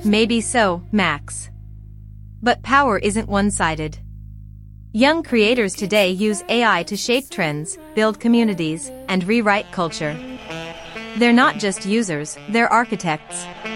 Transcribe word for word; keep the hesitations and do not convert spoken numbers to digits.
Maybe so, Max. But power isn't one-sided. Young creators today use A I to shape trends, build communities, and rewrite culture. They're not just users, they're architects.